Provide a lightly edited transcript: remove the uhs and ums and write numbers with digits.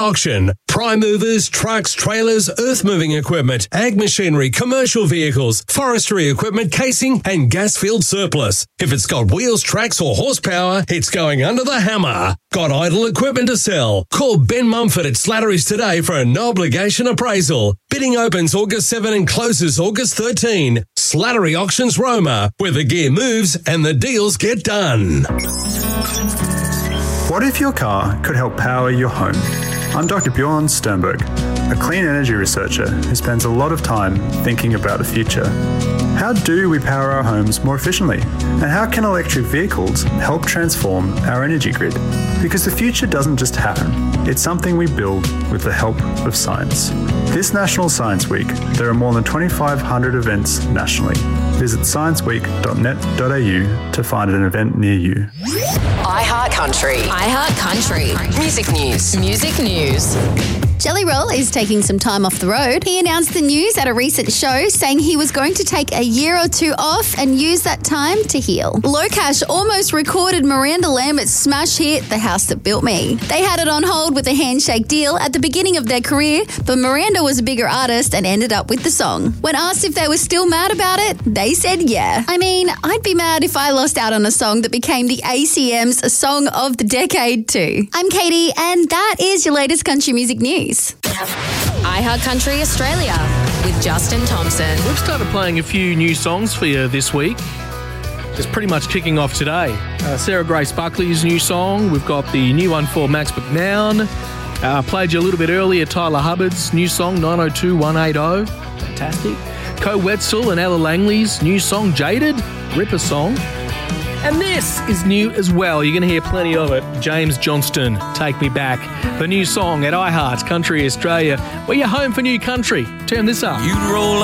Auction. Prime movers, trucks, trailers, earth-moving equipment, ag machinery, commercial vehicles, forestry equipment, casing, and gas-filled surplus. If it's got wheels, tracks, or horsepower, it's going under the hammer. Got idle equipment to sell? Call Ben Mumford at Slattery's today for a no-obligation appraisal. Bidding opens August 7 and closes August 13. Slattery Auctions Roma, where the gear moves and the deals get done. What if your car could help power your home? I'm Dr. Bjorn Sternberg, a clean energy researcher who spends a lot of time thinking about the future. How do we power our homes more efficiently? And how can electric vehicles help transform our energy grid? Because the future doesn't just happen. It's something we build with the help of science. This National Science Week, there are more than 2,500 events nationally. Visit scienceweek.net.au to find an event near you. iHeart Country. iHeart Country. Music news. Music news. Jelly Roll is taking some time off the road. He announced the news at a recent show, saying he was going to take a year or two off and use that time to heal. Locash almost recorded Miranda Lambert's smash hit, The House That Built Me. They had it on hold with a handshake deal at the beginning of their career, but Miranda was a bigger artist and ended up with the song. When asked if they were still mad about it, they said yeah. I mean, I'd be mad if I lost out on a song that became the ACM's Song of the Decade too. I'm Katie, and that is your latest country music news. iHeart Country Australia with Justin Thompson. We've started playing a few new songs for you this week. It's pretty much kicking off today. Sarah Grace Buckley's new song. We've got the new one for Max McNown. Played you a little bit earlier Tyler Hubbard's new song 902180. Fantastic. Co Wetzel and Ella Langley's new song Jaded. Ripper song. And this is new as well. You're going to hear plenty of it. James Johnston, Take Me Back. The new song at iHeart Country Australia. We're your home for new country. Turn this up. You'd roll